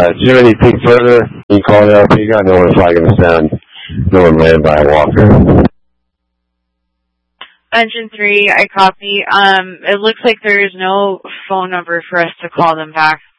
Do you have anything further? You can call the LP guy. No one's flagging us down. No one ran by a walker. Engine 3, I copy. It looks like there is no phone number for us to call them back.